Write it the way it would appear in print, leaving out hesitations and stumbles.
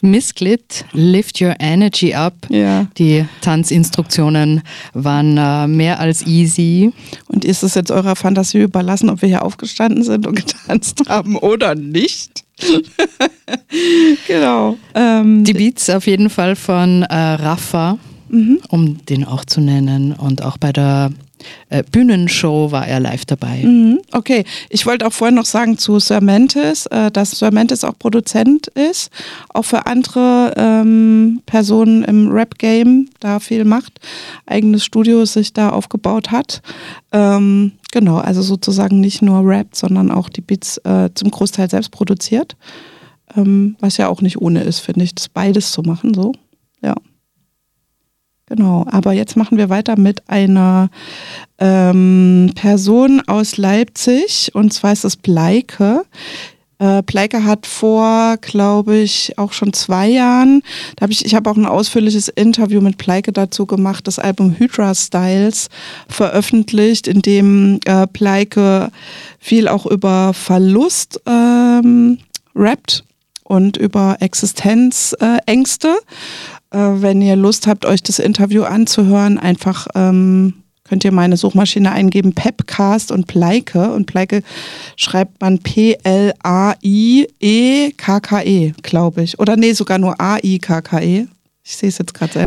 Missklit, Lift Your Energy Up. Ja. Die Tanzinstruktionen waren mehr als easy. Und ist es jetzt eurer Fantasie überlassen, ob wir hier aufgestanden sind und getanzt haben oder nicht? Genau. Die Beats auf jeden Fall von Rafa, um den auch zu nennen. Und auch bei der Bühnenshow war er live dabei. Okay, ich wollte auch vorhin noch sagen zu Sir Mantis, dass Sir Mantis auch Produzent ist, auch für andere Personen im Rap-Game da viel macht, eigenes Studio sich da aufgebaut hat. Genau, also sozusagen nicht nur rappt, sondern auch die Beats zum Großteil selbst produziert, was ja auch nicht ohne ist, finde ich, das beides zu machen, so, ja. Genau, aber jetzt machen wir weiter mit einer Person aus Leipzig, und zwar ist es Pleike. Pleike hat vor, glaube ich, auch schon 2 Jahren, ich habe auch ein ausführliches Interview mit Pleike dazu gemacht, das Album Hydra Styles veröffentlicht, in dem Pleike viel auch über Verlust rappt und über Existenzängste. Wenn ihr Lust habt, euch das Interview anzuhören, einfach könnt ihr meine Suchmaschine eingeben, Pepcast und Pleike. Und Pleike schreibt man P-L-A-I-E-K-K-E, glaube ich. Oder nee, sogar nur A-I-K-K-E. Ich sehe es jetzt gerade selber.